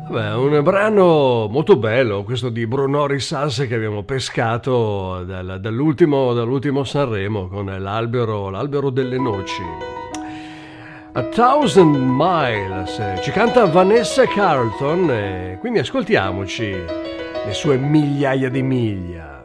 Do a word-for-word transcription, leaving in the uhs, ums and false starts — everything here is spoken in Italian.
Beh, un brano molto bello, questo di Bruno Risas che abbiamo pescato dal- dall'ultimo, dall'ultimo Sanremo con l'albero, l'albero delle noci. A Thousand Miles, eh, ci canta Vanessa Carlton, e quindi ascoltiamoci le sue migliaia di miglia.